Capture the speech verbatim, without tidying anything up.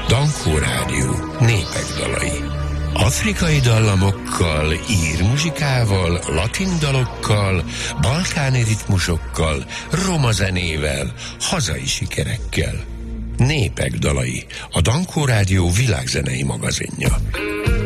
Dankó Rádió népek dalai. Afrikai dallamokkal, ír muzsikával, latin dalokkal, balkáni ritmusokkal, roma zenével, hazai sikerekkel. Népek dalai, a Dankó Rádió világzenei magazinja.